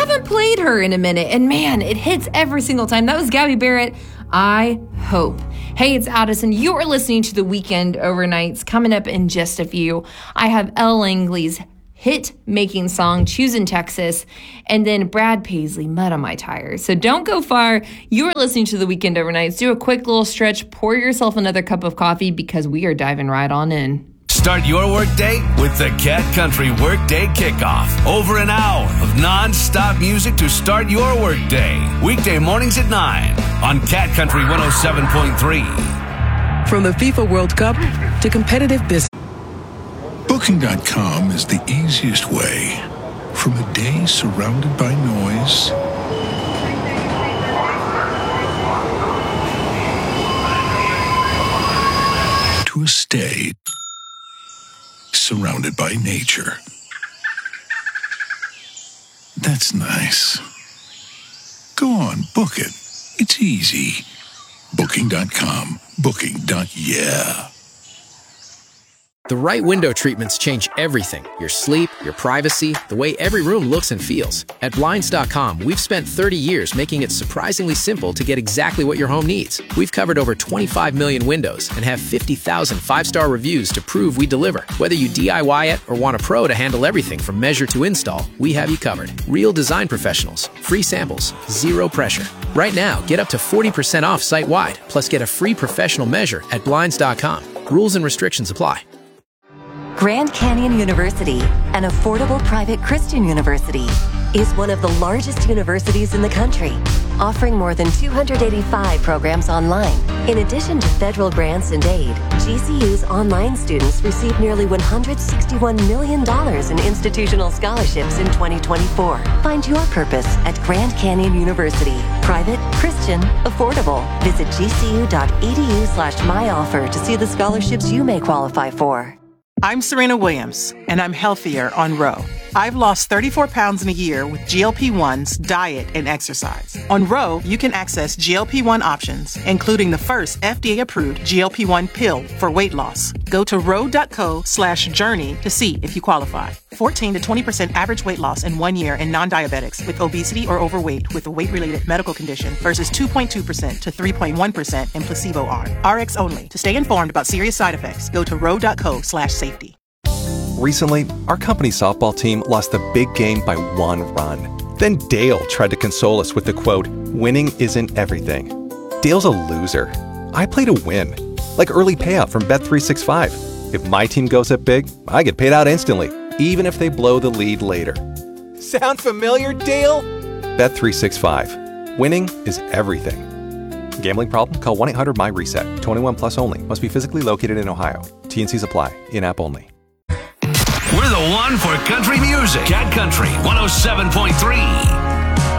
haven't played her in a minute, and man, it hits every single time. That was Gabby Barrett, I Hope. Hey, it's Addison. You're listening to The Weekend Overnights. Coming up in just a few, I have Elle Langley's hit-making song, Choosing Texas, and then Brad Paisley, Mud on My Tires. So don't go far. You're listening to The Weekend Overnights. Do a quick little stretch, pour yourself another cup of coffee, because we are diving right on in. Start your workday with the Cat Country Workday Kickoff. Over an hour of non-stop music to start your workday. Weekday mornings at 9 on Cat Country 107.3. From the FIFA World Cup to competitive business. Booking.com is the easiest way. From a day surrounded by noise to a stay surrounded by nature. That's nice. Go on, book it. It's easy. Booking.com. Booking.yeah. The right window treatments change everything. Your sleep, your privacy, the way every room looks and feels. At Blinds.com, we've spent 30 years making it surprisingly simple to get exactly what your home needs. We've covered over 25 million windows and have 50,000 five-star reviews to prove we deliver. Whether you DIY it or want a pro to handle everything from measure to install, we have you covered. Real design professionals, free samples, zero pressure. Right now, get up to 40% off site-wide, plus get a free professional measure at Blinds.com. Rules and restrictions apply. Grand Canyon University, an affordable private Christian university, is one of the largest universities in the country, offering more than 285 programs online. In addition to federal grants and aid, GCU's online students received nearly $161 million in institutional scholarships in 2024. Find your purpose at Grand Canyon University. Private, Christian, affordable. Visit gcu.edu/myoffer to see the scholarships you may qualify for. I'm Serena Williams, and I'm healthier on Ro. I've lost 34 pounds in a year with GLP-1s, diet, and exercise. On Ro, you can access GLP-1 options, including the first FDA-approved GLP-1 pill for weight loss. Go to ro.co/journey to see if you qualify. 14 to 20% average weight loss in 1 year in non-diabetics with obesity or overweight with a weight-related medical condition versus 2.2% to 3.1% in placebo arm. RX only. To stay informed about serious side effects, go to ro.co/safety. Recently, our company softball team lost the big game by 1 run. Then Dale tried to console us with the quote, "Winning isn't everything." Dale's a loser. I play to win. Like early payout from Bet365. If my team goes up big, I get paid out instantly, even if they blow the lead later. Sound familiar, Dale? Bet365. Winning is everything. Gambling problem? Call 1-800-MY-RESET. 21 plus only. Must be physically located in Ohio. T&Cs apply. In-app only. We're the one for country music. Cat Country 107.3.